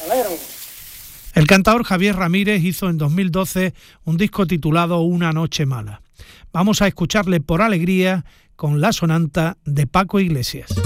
El cantador Javier Ramírez hizo en 2012 un disco titulado Una noche mala. Vamos a escucharle Por alegría con la sonanta de Paco Iglesias.